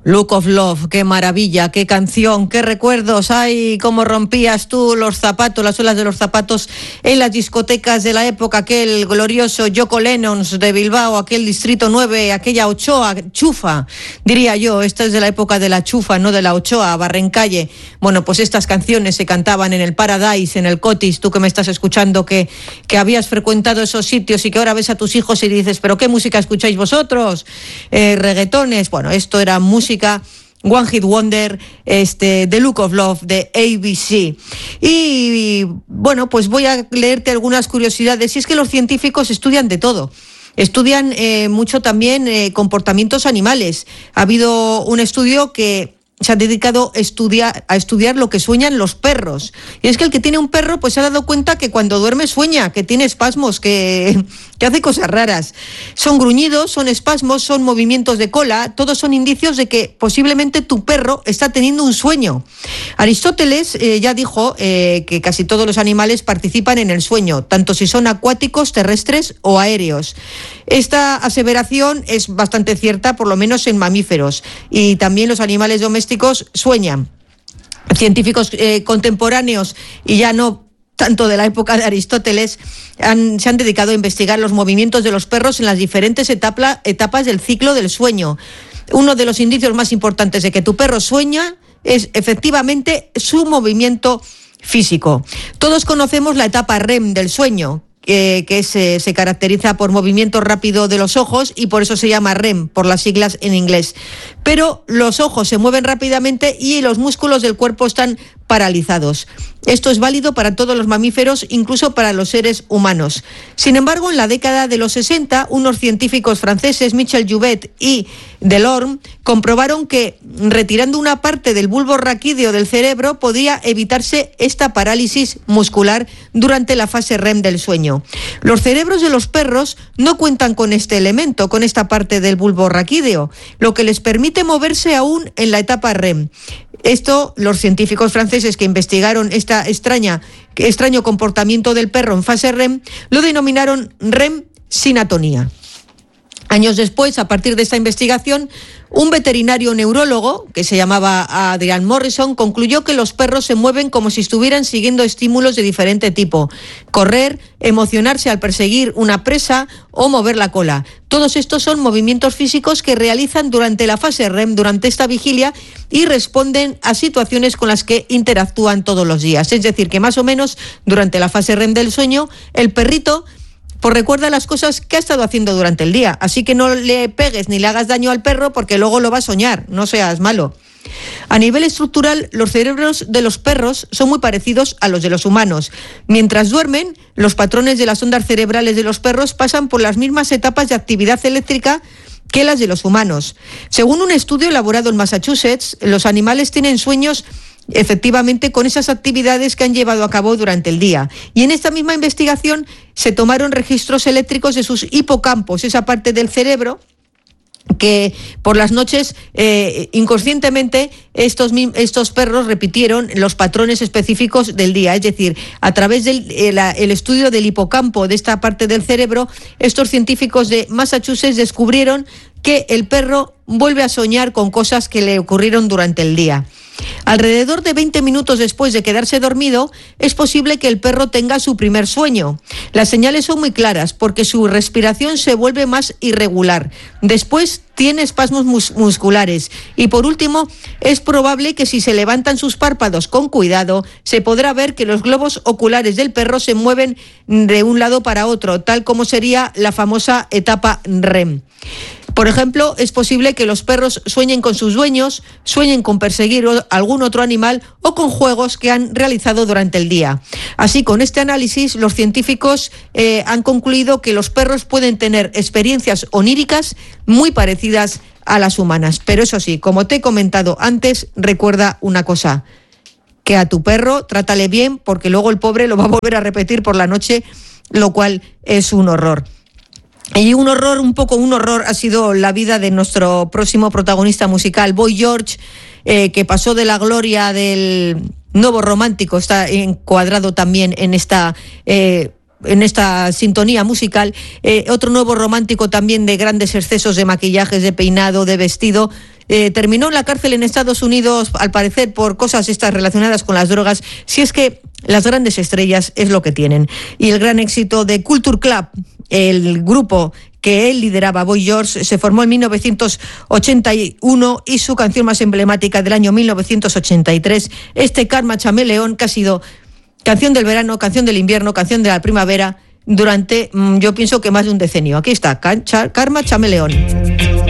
Look of Love, qué maravilla, qué canción, qué recuerdos. Ay, cómo rompías tú los zapatos, las suelas de los zapatos en las discotecas de la época, aquel glorioso Yoko Lennon de Bilbao, aquel Distrito 9, aquella Ochoa, chufa, diría yo. Esta es de la época de la chufa, no de la Ochoa, Barrencalle. Bueno, pues estas canciones se cantaban en el Paradise, en el Cotis, tú que me estás escuchando, que habías frecuentado esos sitios y que ahora ves a tus hijos y dices, ¿pero qué música escucháis vosotros? Reggaetones. Bueno, esto era música One Hit Wonder, The Look of Love de ABC. Y bueno, pues voy a leerte algunas curiosidades. Y es que los científicos estudian de todo. Estudian mucho también comportamientos animales. Ha habido un estudio que se ha dedicado a estudiar lo que sueñan los perros. Y es que el que tiene un perro pues se ha dado cuenta que cuando duerme sueña, que tiene espasmos, que hace cosas raras. Son gruñidos, son espasmos, son movimientos de cola, todos son indicios de que posiblemente tu perro está teniendo un sueño. Aristóteles ya dijo que casi todos los animales participan en el sueño, tanto si son acuáticos, terrestres o aéreos. Esta aseveración es bastante cierta, por lo menos en mamíferos, y también los animales domésticos sueñan. Científicos contemporáneos, y ya no tanto de la época de Aristóteles, se han dedicado a investigar los movimientos de los perros en las diferentes etapas del ciclo del sueño. Uno de los indicios más importantes de que tu perro sueña es efectivamente su movimiento físico. Todos conocemos la etapa REM del sueño, que se caracteriza por movimiento rápido de los ojos y por eso se llama REM, por las siglas en inglés. Pero los ojos se mueven rápidamente y los músculos del cuerpo están paralizados. Esto es válido para todos los mamíferos, incluso para los seres humanos. Sin embargo, en la década de los 60, unos científicos franceses, Michel Jouvet y Delorme, comprobaron que retirando una parte del bulbo raquídeo del cerebro podía evitarse esta parálisis muscular durante la fase REM del sueño. Los cerebros de los perros no cuentan con este elemento, con esta parte del bulbo raquídeo, lo que les permite moverse aún en la etapa REM. Esto, los científicos franceses que investigaron este extraño comportamiento del perro en fase REM, lo denominaron REM sin atonía. Años después, a partir de esta investigación, un veterinario neurólogo, que se llamaba Adrian Morrison, concluyó que los perros se mueven como si estuvieran siguiendo estímulos de diferente tipo: correr, emocionarse al perseguir una presa o mover la cola. Todos estos son movimientos físicos que realizan durante la fase REM, durante esta vigilia, y responden a situaciones con las que interactúan todos los días. Es decir, que más o menos durante la fase REM del sueño, el perrito pues recuerda las cosas que ha estado haciendo durante el día. Así que no le pegues ni le hagas daño al perro porque luego lo va a soñar, no seas malo. A nivel estructural, los cerebros de los perros son muy parecidos a los de los humanos. Mientras duermen, los patrones de las ondas cerebrales de los perros pasan por las mismas etapas de actividad eléctrica que las de los humanos. Según un estudio elaborado en Massachusetts, los animales tienen sueños efectivamente con esas actividades que han llevado a cabo durante el día. Y en esta misma investigación se tomaron registros eléctricos de sus hipocampos, esa parte del cerebro que por las noches inconscientemente estos perros repitieron los patrones específicos del día. Es decir, a través del el estudio del hipocampo de esta parte del cerebro, estos científicos de Massachusetts descubrieron que el perro vuelve a soñar con cosas que le ocurrieron durante el día. Alrededor de 20 minutos después de quedarse dormido, es posible que el perro tenga su primer sueño. Las señales son muy claras porque su respiración se vuelve más irregular. Después tiene espasmos musculares. Y por último, es probable que si se levantan sus párpados con cuidado, se podrá ver que los globos oculares del perro se mueven de un lado para otro, tal como sería la famosa etapa REM. Por ejemplo, es posible que los perros sueñen con sus dueños, sueñen con perseguir algún otro animal o con juegos que han realizado durante el día. Así, con este análisis, los científicos han concluido que los perros pueden tener experiencias oníricas muy parecidas a las humanas. Pero eso sí, como te he comentado antes, recuerda una cosa: que a tu perro trátale bien, porque luego el pobre lo va a volver a repetir por la noche, lo cual es un horror. Y un horror ha sido la vida de nuestro próximo protagonista musical, Boy George, que pasó de la gloria del nuevo romántico, está encuadrado también en esta sintonía musical, otro nuevo romántico también de grandes excesos de maquillajes, de peinado, de vestido, terminó en la cárcel en Estados Unidos, al parecer por cosas estas relacionadas con las drogas. Si es que las grandes estrellas es lo que tienen. Y el gran éxito de Culture Club, el grupo que él lideraba, Boy George, se formó en 1981 y su canción más emblemática del año 1983, Karma Chameleon, que ha sido canción del verano, canción del invierno, canción de la primavera durante, yo pienso que más de un decenio. Aquí está, Karma Chameleon.